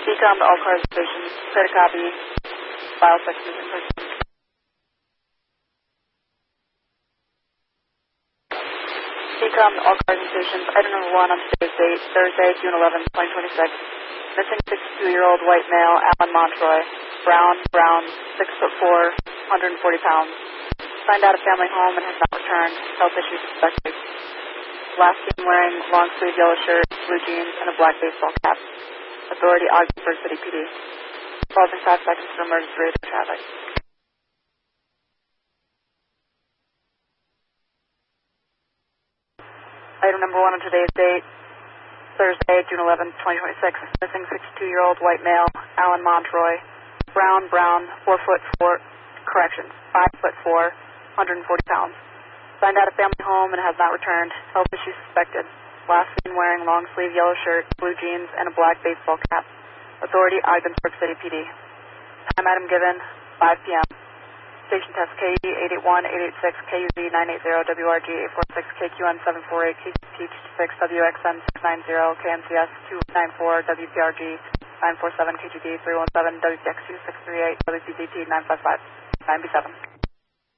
Decom to all cars stations. Clear to copy. File section in person. Decom to all cars and stations. Item number 1 on today's date, Thursday, June 11, 2026. Missing 62-year-old white male, Alan Montroy. Brown, 6'4", 140 pounds. Signed out of family home and has not returned. Health issues suspected. Last seen wearing long sleeve yellow shirt, blue jeans, and a black baseball cap. Authority Ogdensburg City PD. Pausing 5 seconds for emergency radio traffic. Item number 1 on today's date, Thursday, June 11, 2026. Missing 62-year-old white male, Alan Montroy. Brown, 4'4", corrections, 5'4", 140 pounds. Signed out of family home and has not returned. Health issues suspected. Last seen wearing long sleeve yellow shirt, blue jeans, and a black baseball cap. Authority Ogdensburg City PD. Time item given, 5 p.m. Station test KE 881-886, KUZ 980, WRG 846, KQN 748, KCT 6, WXN 690, KMCS 294, WPRG 947, KGD 317, WPX 2638, WPDT 955, 9B7.